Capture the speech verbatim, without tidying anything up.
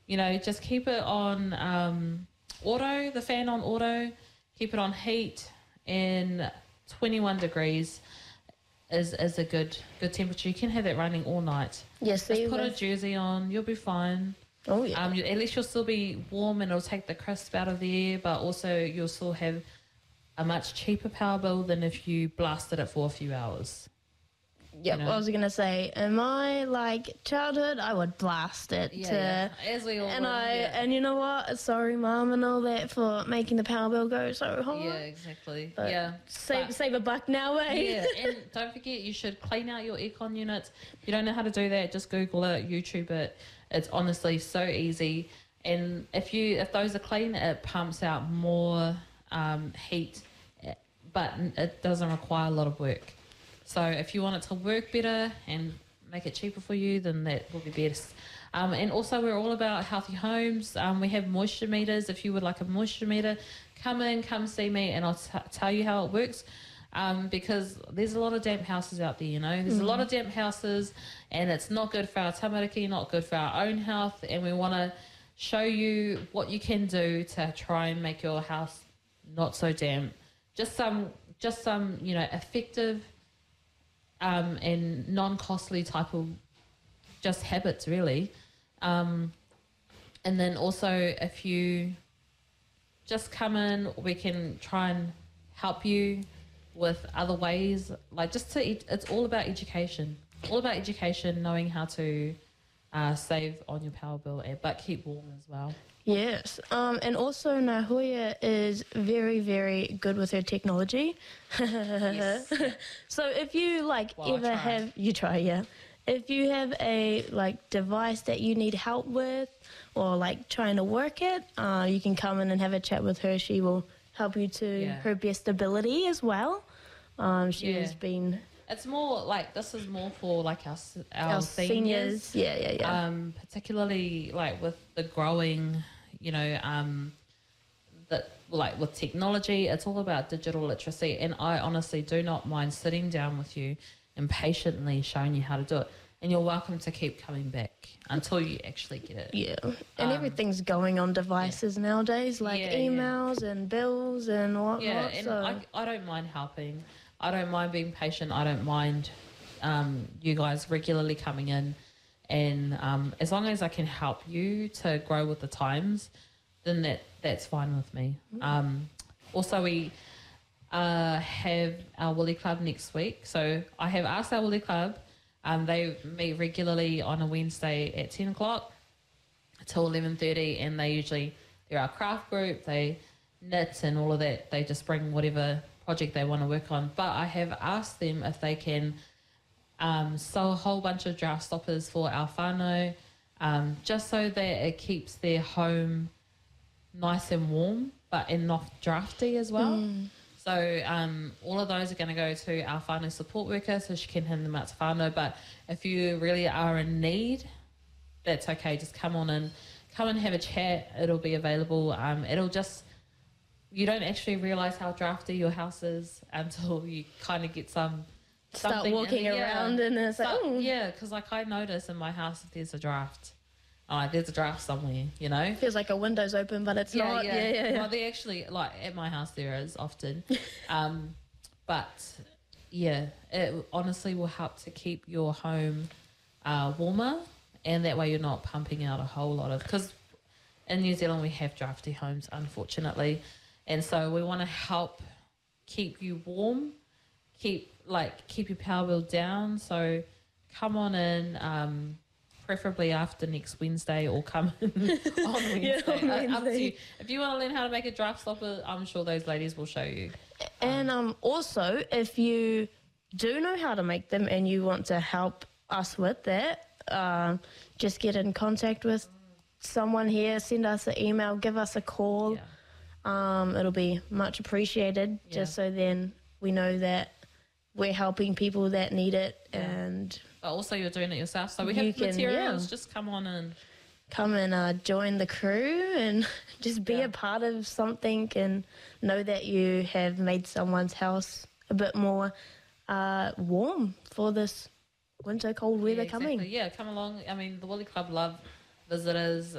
you know, just keep it on um, auto, the fan on auto, keep it on heat, and twenty-one degrees is is a good good temperature. You can have that running all night. Yes, just put a jersey on, you'll be fine. Oh yeah. Um, you, at least you'll still be warm and it'll take the crisp out of the air, but also you'll still have a much cheaper power bill than if you blasted it for a few hours. Yeah, you know? I was gonna say, in my like childhood, I would blast it. Yeah, to, yeah. As we all and would, I yeah. and you know what? Sorry, mum, and all that for making the power bill go so high. Yeah, exactly. But yeah, save but, save a buck now, eh? yeah, and don't forget you should clean out your aircon units. If you don't know how to do that, just Google it, YouTube it. It's honestly so easy. And if you if those are clean, it pumps out more um, heat, but it doesn't require a lot of work. So if you want it to work better and make it cheaper for you, then that will be best. Um, and also we're all about healthy homes. Um, we have moisture meters. If you would like a moisture meter, come in, come see me, and I'll t- tell you how it works. Um, because there's a lot of damp houses out there, you know. There's mm. a lot of damp houses, and it's not good for our tamariki, not good for our own health, and we want to show you what you can do to try and make your house not so damp. Just some, just some, you know, effective um, and non-costly type of just habits, really. Um, and then also, if you just come in, we can try and help you with other ways. Like just to, it's all about education. All about education, knowing how to uh, save on your power bill, but keep warm as well. Yes, um, and also Nahoya is very, very good with her technology. Yes. So if you like well, ever have, you try, yeah. If you have a like device that you need help with, or like trying to work it, uh, you can come in and have a chat with her. She will help you to Yeah. her best ability as well. Um, she Yeah. has been It's more like, this is more for like our, s- our, our seniors. seniors. Yeah, yeah, yeah. Um, particularly like with the growing, you know, um, that like with technology, it's all about digital literacy. And I honestly do not mind sitting down with you and patiently showing you how to do it. And you're welcome to keep coming back until you actually get it. Yeah, and Um, everything's going on devices nowadays, like Yeah, yeah. emails and bills and whatnot. Yeah, and so. I, I don't mind helping. I don't mind being patient. I don't mind um, you guys regularly coming in. And um, as long as I can help you to grow with the times, then that, that's fine with me. Mm. Um, also, we uh, have our Woolly Club next week. So I have asked our Woolly Club. Um, they meet regularly on a Wednesday at ten o'clock till eleven thirty, and they usually, they're our craft group. They knit and all of that. They just bring whatever project they want to work on. But I have asked them if they can um, sew a whole bunch of draft stoppers for our whānau, um, just so that it keeps their home nice and warm, but and not drafty as well. Mm. So um, all of those are going to go to our whānau support worker, so she can hand them out to whānau. But if you really are in need, that's okay. Just come on in, come and have a chat. It'll be available. Um, it'll just, you don't actually realise how drafty your house is until you kind of get some Start something walking in, yeah. around and it's like, Start- oh. yeah, because like I notice in my house if there's a draft, oh, there's a draft somewhere, you know. Feels like a window's open, but it's Yeah, not. yeah. Yeah, yeah, yeah. Well, they actually, like, at my house there is often. um, but, yeah, it honestly will help to keep your home uh, warmer, and that way you're not pumping out a whole lot of... Because in New Zealand we have drafty homes, unfortunately, and so we want to help keep you warm, keep, like, keep your power bill down. So come on in... Um, preferably after next Wednesday, or come on Wednesday. Yeah, on Uh, up to Wednesday. you. If you want to learn how to make a draft stopper, I'm sure those ladies will show you. And um, also, if you do know how to make them and you want to help us with that, um, just get in contact with someone here, send us an email, give us a call. Yeah. Um, it'll be much appreciated, Yeah. just so then we know that we're helping people that need it. Yeah. And But also you're doing it yourself. So we You have can, materials. yeah. Just come on in. come and uh, join the crew and just be Yeah. a part of something and know that you have made someone's house a bit more uh, warm for this winter cold weather yeah, coming. exactly. Yeah, come along. I mean, the Woolly Club love visitors.